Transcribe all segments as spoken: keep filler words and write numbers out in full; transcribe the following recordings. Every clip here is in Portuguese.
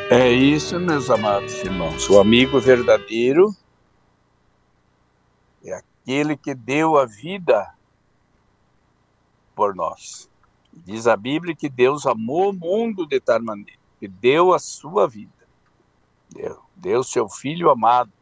É isso, meus amados irmãos. O amigo verdadeiro é aquele que deu a vida por nós. Diz a Bíblia que Deus amou o mundo de tal maneira, que deu a sua vida. Deu, deu seu Filho amado.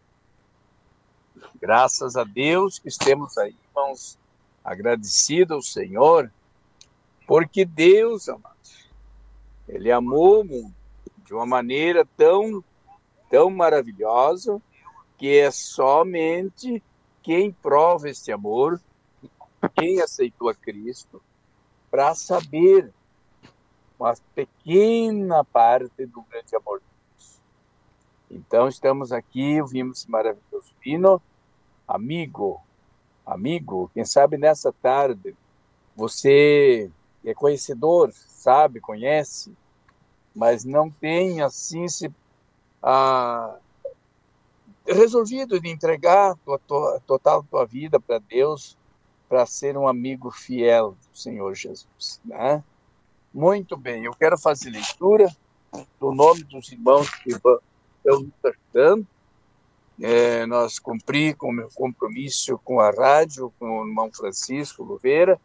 Graças a Deus que estamos aí, irmãos, agradecidos ao Senhor, porque Deus, amados, Ele amou o mundo de uma maneira tão, tão maravilhosa, que é somente quem prova este amor, quem aceitou a Cristo, para saber uma pequena parte do grande amor de Deus. Então, estamos aqui, ouvimos esse maravilhoso hino. Amigo, amigo, quem sabe nessa tarde você é conhecedor, sabe, conhece, mas não tem assim se ah, resolvido de entregar tua, tua, total tua vida para Deus, para ser um amigo fiel do Senhor Jesus, né? Muito bem, eu quero fazer leitura do nome dos irmãos que estão nos ajudando. É, nós cumpri com o meu compromisso com a rádio, com o irmão Francisco Louveira.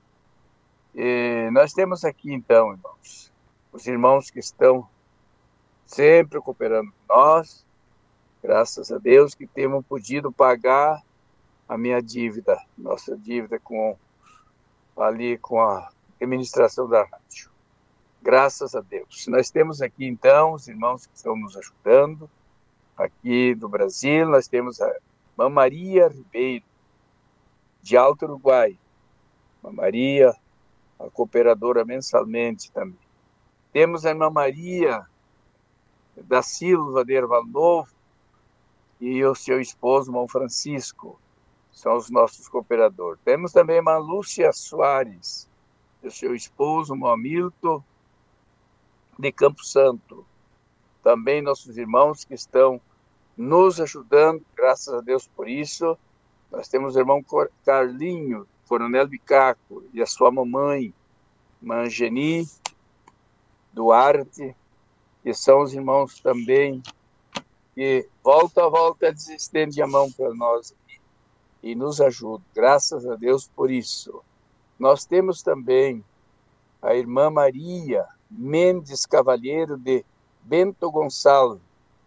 E nós temos aqui, então, irmãos, os irmãos que estão sempre cooperando com nós, graças a Deus que temos podido pagar a minha dívida, nossa dívida com, ali com a administração da rádio. Graças a Deus. Nós temos aqui, então, os irmãos que estão nos ajudando, aqui do Brasil. Nós temos a irmã Maria Ribeiro, de Alto Uruguai. Irmã Maria, a cooperadora mensalmente também. Temos a irmã Maria da Silva de Erval Novo e o seu esposo, irmão Francisco, são os nossos cooperadores. Temos também a irmã Lúcia Soares, e o seu esposo, irmão Hamilton, de Campo Santo. Também nossos irmãos que estão nos ajudando, graças a Deus por isso. Nós temos o irmão Carlinho, Coronel Bicaco, e a sua mamãe, irmã Geni Duarte, que são os irmãos também que volta a volta estende a mão para nós e nos ajudam. Graças a Deus por isso. Nós temos também a irmã Maria Mendes Cavalheiro de Bento Gonçalves.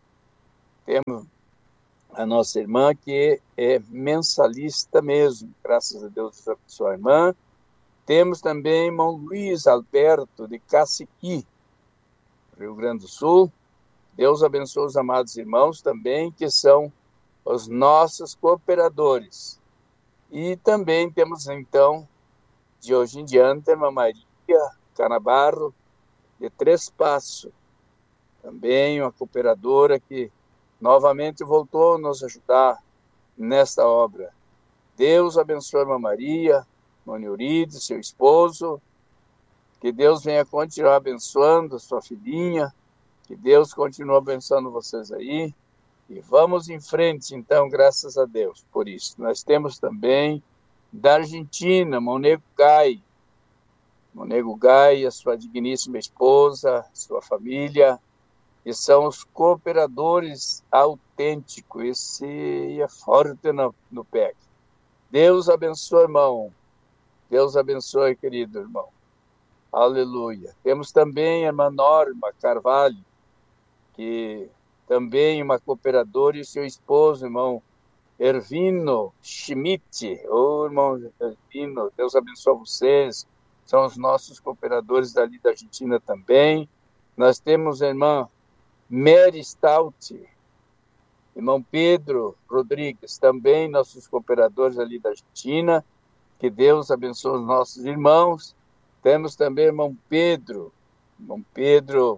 Temos a nossa irmã que é mensalista mesmo, graças a Deus a sua irmã. Temos também irmão Luiz Alberto de Caciqui, Rio Grande do Sul. Deus abençoe os amados irmãos também, que são os nossos cooperadores. E também temos, então, de hoje em diante, a irmã Maria Canabarro, de Três Passos, também uma cooperadora que novamente voltou a nos ajudar nesta obra. Deus abençoe a irmã Maria, irmã Neuride, seu esposo, que Deus venha continuar abençoando a sua filhinha, que Deus continue abençoando vocês aí, e vamos em frente, então, graças a Deus por isso. Nós temos também da Argentina, Monego Gai, Monego Gai, a sua digníssima esposa, sua família, que são os cooperadores autênticos. Esse é forte no, no pé. Deus abençoe, irmão. Deus abençoe, querido irmão. Aleluia. Temos também a irmã Norma Carvalho, que também é uma cooperadora, e seu esposo, irmão Ervino Schmidt. Ô, irmão Ervino, Deus abençoe vocês. São os nossos cooperadores dali da Argentina também. Nós temos a irmã Mary Stout, irmão Pedro Rodrigues, também nossos cooperadores ali da Argentina. Que Deus abençoe os nossos irmãos. Temos também o irmão Pedro, irmão Pedro,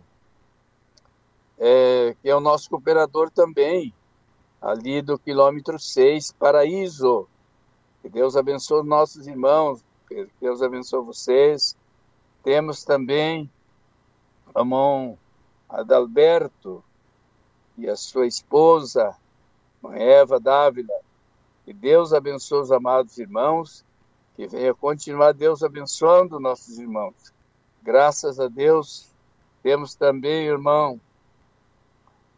é, que é o nosso cooperador também, ali do quilômetro seis, Paraíso. Que Deus abençoe os nossos irmãos, que Deus abençoe vocês. Temos também o irmão Adalberto e a sua esposa, a Eva Dávila. Que Deus abençoe os amados irmãos, que venha continuar Deus abençoando nossos irmãos. Graças a Deus, temos também o irmão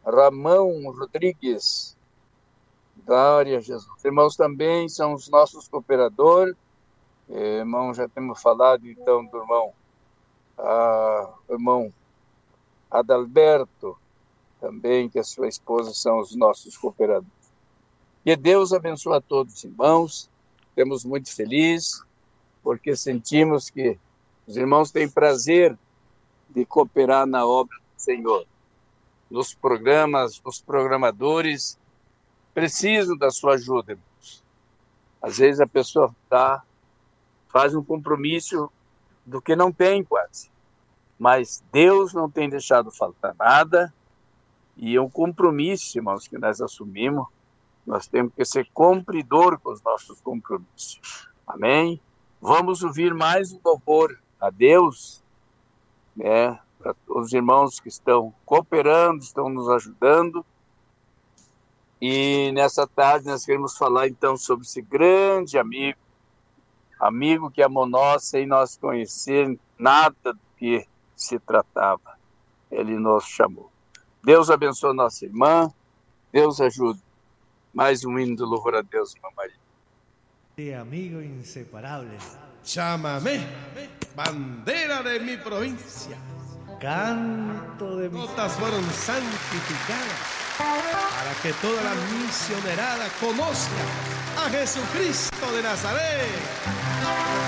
Ramão Rodrigues. Glória a Jesus. Irmãos também são os nossos cooperadores. Irmão, já temos falado então do irmão, ah, irmão Adalberto, também, que a sua esposa são os nossos cooperadores. Que Deus abençoe a todos os irmãos. Estamos muito felizes, porque sentimos que os irmãos têm prazer de cooperar na obra do Senhor. Nos programas, os programadores precisam da sua ajuda, irmãos. Às vezes a pessoa tá, faz um compromisso do que não tem quase. Mas Deus não tem deixado faltar nada. E é um compromisso, irmãos, que nós assumimos. Nós temos que ser cumpridor com os nossos compromissos. Amém? Vamos ouvir mais um louvor a Deus, né? Para todos os irmãos que estão cooperando, estão nos ajudando. E nessa tarde nós queremos falar então sobre esse grande amigo, amigo que amou nós sem nós conhecer nada do que se tratava. Ele nos chamou. Deus abençoe nossa irmã, Deus ajude. Mais um hino de louvor a Deus, irmã Maria. Sí, amigo inseparable. Llámame, bandera de mi provincia. Canto de mi... Notas fueron santificadas para que toda la misionerada conozca a Jesucristo de Nazaret.